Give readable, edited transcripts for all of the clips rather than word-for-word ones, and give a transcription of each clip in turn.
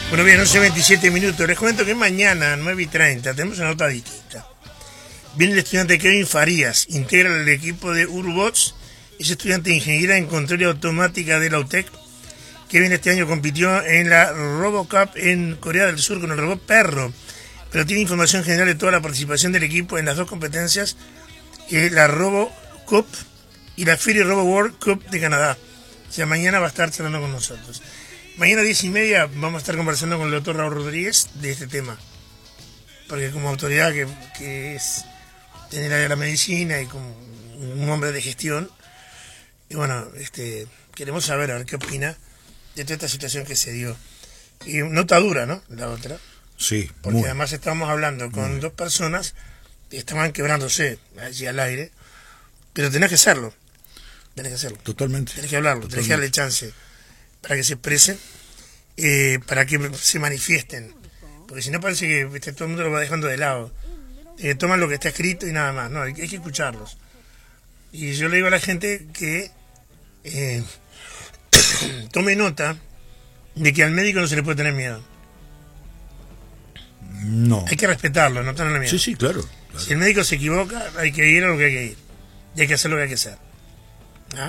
Bueno, bien, 11:27. Les comento que mañana, 9:30, tenemos una nota distinta. Viene el estudiante Kevin Farías, integra el equipo de Urubots, es estudiante de Ingeniería en Control y Automática de la UTEC. Kevin este año compitió en la RoboCup en Corea del Sur con el robot Perro, pero tiene información general de toda la participación del equipo en las dos competencias, la RoboCup y la Fury Robo World Cup de Canadá. O sea, mañana va a estar charlando con nosotros. Mañana 10:30 vamos a estar conversando con el doctor Raúl Rodríguez de este tema, porque como autoridad que es en el área de la medicina y como un hombre de gestión, y bueno, queremos saber a ver qué opina de toda esta situación que se dio. Y nota dura, ¿no? La otra. Sí. Porque además estábamos hablando con dos personas que estaban quebrándose allí al aire, pero tenés que hacerlo. Totalmente. Tenés que hablarlo, tenés que darle chance para que se expresen, para que se manifiesten. Porque si no parece que todo el mundo lo va dejando de lado. Toman lo que está escrito y nada más. No, hay que escucharlos. Y yo le digo a la gente que tome nota de que al médico no se le puede tener miedo. No. Hay que respetarlo, no tenerle miedo. Sí, claro. Si el médico se equivoca, hay que ir a lo que hay que ir. Y hay que hacer lo que hay que hacer. ¿Ah?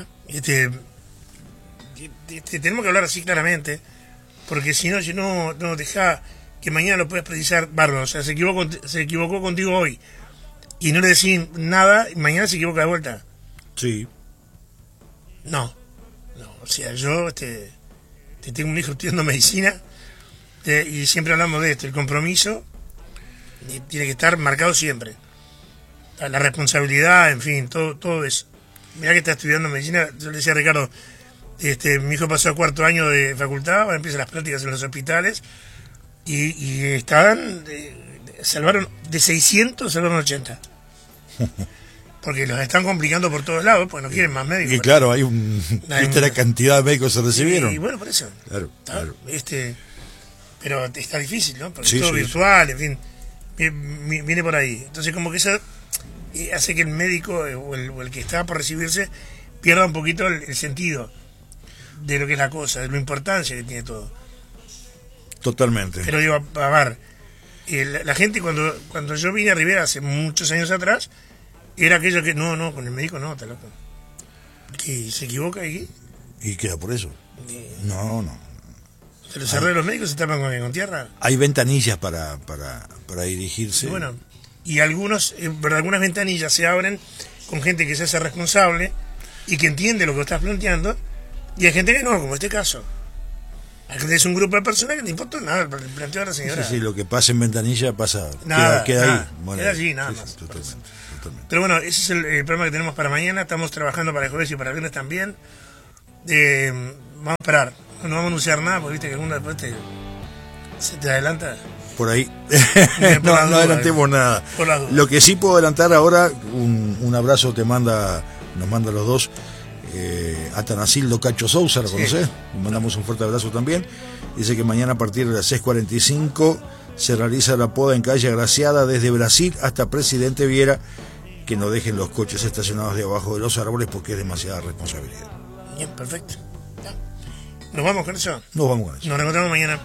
Tenemos que hablar así claramente, porque si no, no deja que mañana lo puedas precisar bárbaro. O sea, se equivocó contigo hoy y no le decís nada, y mañana se equivoca de vuelta. Sí. No. O sea, yo tengo un hijo estudiando medicina, y siempre hablamos de esto, el compromiso tiene que estar marcado siempre. La responsabilidad, en fin, todo eso. Mirá que está estudiando medicina, yo le decía a Ricardo, mi hijo pasó a 4º año de facultad, ahora empiezan las prácticas en los hospitales, y estaban, salvaron de 600, salvaron 80. Porque los están complicando por todos lados, porque no quieren más médicos. Y claro, viste la cantidad de médicos que se recibieron. Y bueno, por eso. Claro. Pero está difícil, ¿no? Porque Sí, todo sí, virtual, en fin, viene por ahí. Entonces como que eso hace que el médico o el que está por recibirse pierda un poquito el sentido de lo que es la cosa, de la importancia que tiene todo. Totalmente. Pero digo, a ver, la gente cuando yo vine a Rivera hace muchos años atrás, era aquello que, no, con el médico no, está loco. Que se equivoca y queda por eso. No. Se los errores de los médicos se tapan con tierra. Hay ventanillas para dirigirse. Y bueno, y algunas ventanillas se abren con gente que se hace responsable y que entiende lo que estás planteando, y hay gente que no, como este caso. Es un grupo de personas que no importa nada el planteo de la señora. Sí, lo que pasa en ventanilla pasa, nada, queda nada, ahí. Bueno, queda allí, nada más. Totalmente. Pero bueno, ese es el programa que tenemos para mañana. Estamos trabajando para el jueves y para el viernes también. Vamos a esperar. No vamos a anunciar nada, porque viste que alguna después se te adelanta. Por ahí. no adelantemos nada. Lo que sí puedo adelantar ahora, un abrazo nos manda los dos. Atanasildo Cacho Sousa, ¿lo conocés? Le mandamos un fuerte abrazo también. Dice que mañana a partir de las 6:45 se realiza la poda en calle Agraciada desde Brasil hasta Presidente Viera, que no dejen los coches estacionados debajo de los árboles porque es demasiada responsabilidad. Bien, perfecto. ¿Ya? ¿Nos vamos con eso? Nos vamos con eso. Nos reencontramos mañana.